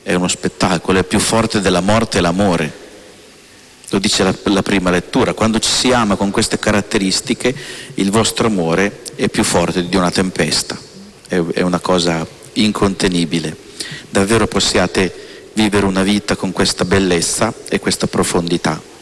è uno spettacolo, è più forte della morte e l'amore. Lo dice la prima lettura: quando ci si ama con queste caratteristiche, il vostro amore è più forte di una tempesta, è una cosa incontenibile. Davvero possiate vivere una vita con questa bellezza e questa profondità.